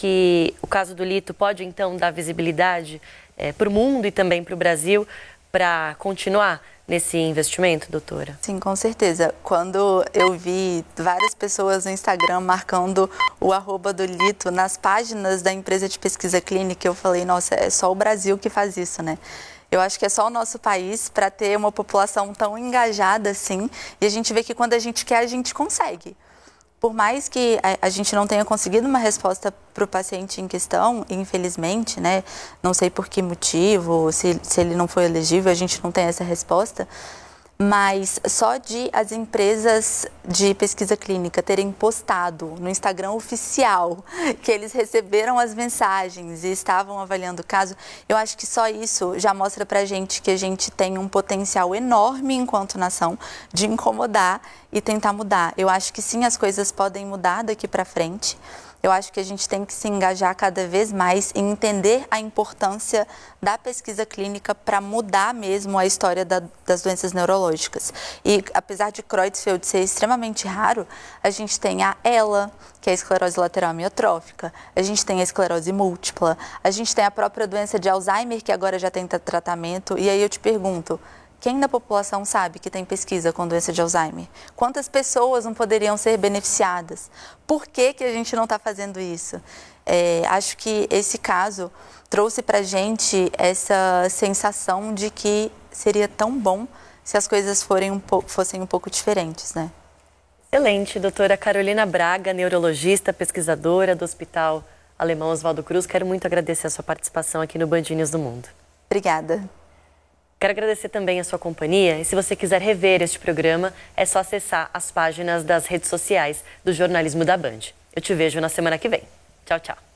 que o caso do Lito pode, então, dar visibilidade para o mundo e também para o Brasil para continuar nesse investimento, doutora? Sim, com certeza. Quando eu vi várias pessoas no Instagram marcando o @ do Lito nas páginas da empresa de pesquisa clínica, eu falei, nossa, é só o Brasil que faz isso, né? Eu acho que é só o nosso país para ter uma população tão engajada assim, e a gente vê que quando a gente quer, a gente consegue. Por mais que a gente não tenha conseguido uma resposta para o paciente em questão, infelizmente, né? Não sei por que motivo, se ele não foi elegível, a gente não tem essa resposta. Mas só de as empresas de pesquisa clínica terem postado no Instagram oficial que eles receberam as mensagens e estavam avaliando o caso, eu acho que só isso já mostra pra gente que a gente tem um potencial enorme enquanto nação de incomodar e tentar mudar. Eu acho que sim, as coisas podem mudar daqui pra frente. Eu acho que a gente tem que se engajar cada vez mais em entender a importância da pesquisa clínica para mudar mesmo a história das doenças neurológicas. E apesar de Creutzfeldt ser extremamente raro, a gente tem a ELA, que é a esclerose lateral amiotrófica, a gente tem a esclerose múltipla, a gente tem a própria doença de Alzheimer, que agora já tem tratamento. E aí eu te pergunto, quem da população sabe que tem pesquisa com doença de Alzheimer? Quantas pessoas não poderiam ser beneficiadas? Por que a gente não está fazendo isso? Acho que esse caso trouxe para a gente essa sensação de que seria tão bom se as coisas fossem um pouco diferentes, né? Excelente, doutora Carolina Braga, neurologista, pesquisadora do Hospital Alemão Oswaldo Cruz. Quero muito agradecer a sua participação aqui no Band News do Mundo. Obrigada. Quero agradecer também a sua companhia e se você quiser rever este programa, é só acessar as páginas das redes sociais do Jornalismo da Band. Eu te vejo na semana que vem. Tchau, tchau.